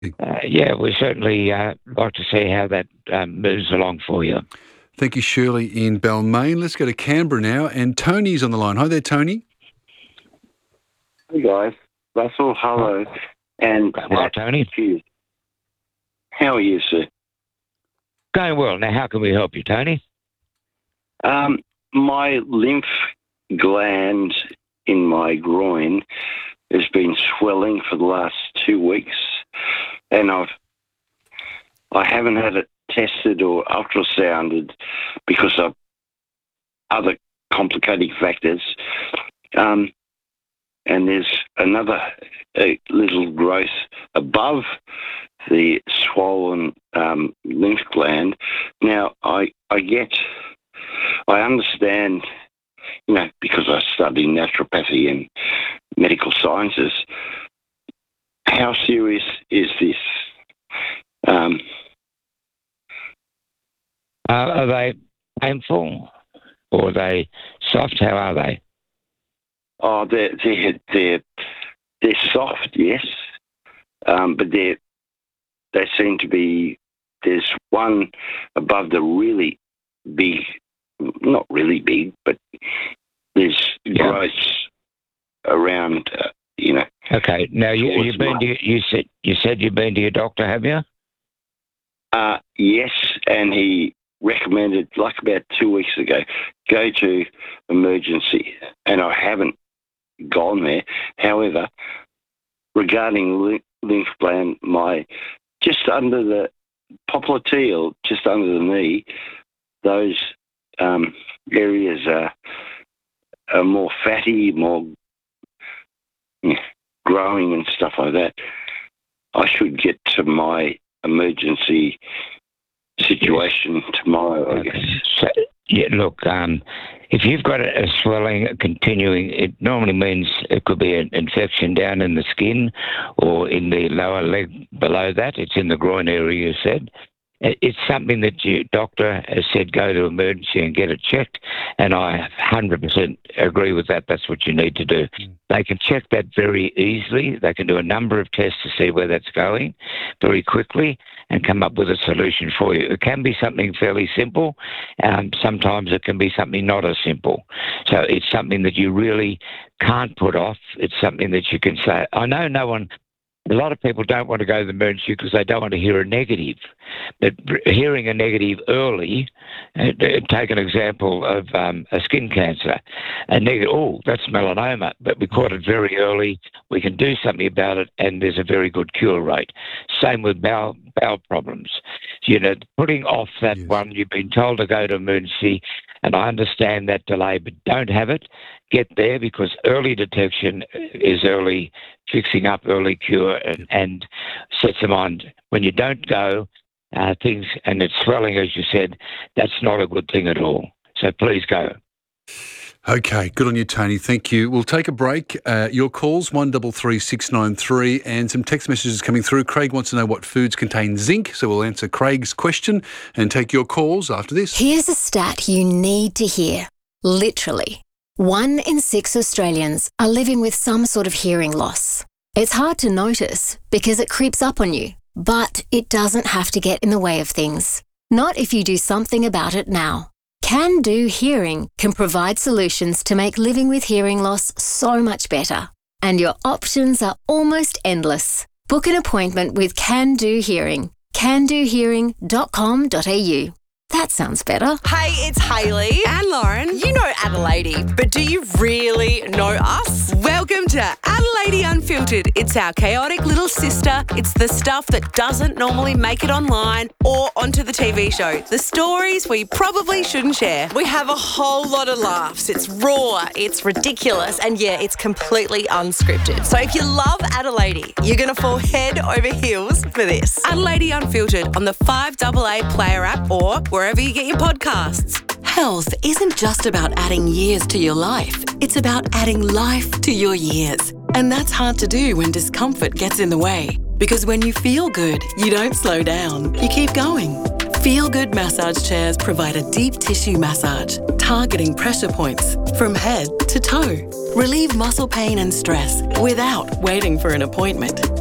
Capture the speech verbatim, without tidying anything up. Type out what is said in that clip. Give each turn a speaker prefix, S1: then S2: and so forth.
S1: uh, yeah, we certainly uh, like to see how that um, moves along for you.
S2: Thank you, Shirley in Balmain. Let's go to Canberra now, and Tony's on the line. Hi there, Tony.
S3: Hey guys, Russell, hello, and
S1: Hello, Tony.
S3: Cheers. How are you, sir?
S1: Going well. Now, how can we help you, Tony?
S3: Um, my lymph gland in my groin has been swelling for the last two weeks, and I've I haven't had it tested or ultrasounded because of other complicating factors. Um, and there's another uh, little growth above the swollen um, lymph gland. Now, I I get, I understand, you know, because I study naturopathy and medical sciences, how serious is this? Um,
S1: Uh, are they painful or are they soft? How are they?
S3: oh, they're, they're, they're, they're soft, yes, um, but they're, they seem to be, there's one above the really big, not really big, but there's
S1: Yeah.
S3: growths around, uh, you know.
S1: Okay. Now, you,
S3: towards
S1: you've been
S3: my-
S1: to, you said you said you've been to your doctor, have you?
S3: Uh, yes, and he recommended, like about two weeks ago, go to emergency, and I haven't gone there. However, regarding ly- lymph gland, my just under the popliteal, just under the knee, those um, areas are, are more fatty, more yeah, growing and stuff like that. I should get to my emergency situation tomorrow, I guess.
S1: So, yeah, look, um, if you've got a, a swelling continuing, it normally means it could be an infection down in the skin or in the lower leg below that. It's in the groin area, you said. It- It's something that your doctor has said go to emergency and get it checked, and I one hundred percent agree with that. That's what you need to do.
S2: Mm.
S1: They can check that very easily. They can do a number of tests to see where that's going very quickly and come up with a solution for you. It can be something fairly simple. Um, sometimes it can be something not as simple. So it's something that you really can't put off. It's something that you can say. I know no one, a lot of people don't want to go to the emergency because they don't want to hear a negative. But hearing a negative early, uh, take an example of um, a skin cancer. A negative, oh, that's melanoma, but we caught it very early. We can do something about it, and there's a very good cure rate. Same with bowel, bowel problems. You know, putting off that
S2: Yes.
S1: one, you've been told to go to emergency, and I understand that delay, but don't have it. Get there, because early detection is early fixing up, early cure, and, and sets the mind. When you don't go, uh, things, and it's swelling, as you said, that's not a good thing at all. So please go.
S2: Okay, good on you, Tony. Thank you. We'll take a break. Uh, your calls, one three three six nine three, and some text messages coming through. Craig wants to know what foods contain zinc, so we'll answer Craig's question and take your calls after this.
S4: Here's a stat you need to hear. Literally, one in six Australians are living with some sort of hearing loss. It's hard to notice because it creeps up on you, but it doesn't have to get in the way of things. Not if you do something about it now. Can Do Hearing can provide solutions to make living with hearing loss so much better. And your options are almost endless. Book an appointment with Can Do Hearing. can do hearing dot com dot a u. That sounds better.
S5: Hey, it's Hayley and Lauren. You know Adelaide, but do you really know us? Welcome to Adelaide Unfiltered. It's our chaotic little sister. It's the stuff that doesn't normally make it online or onto the T V show. The stories we probably shouldn't share. We have a whole lot of laughs. It's raw, it's ridiculous, and yeah, it's completely unscripted. So if you love Adelaide, you're going to fall head over heels for this. Adelaide Unfiltered on the five A A Player app or wherever you get your podcasts. Health isn't just about adding years to your life. It's about adding life to your years. And that's hard to do when discomfort gets in the way. Because when you feel good, you don't slow down. You keep going. Feel Good massage chairs provide a deep tissue massage, targeting pressure points from head to toe. Relieve muscle pain and stress without waiting for an appointment.